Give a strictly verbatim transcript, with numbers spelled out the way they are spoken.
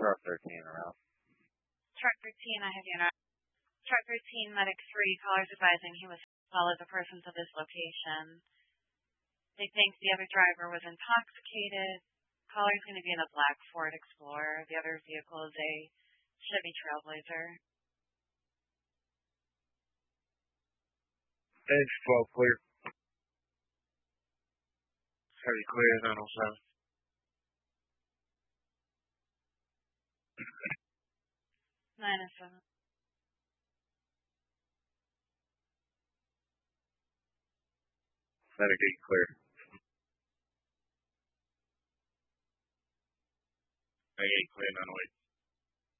Truck thirteen around. Truck thirteen, I have you on. Truck thirteen, Medic three, callers advising he was followed the person to this location. They think the other driver was intoxicated. Caller's going to be in a black Ford Explorer. The other vehicle is a Chevy Trailblazer. Edge twelve clear. Heavy clear, nine oh seven. nine oh seven. Medic eight clear. Medic eight clear, nine oh eight.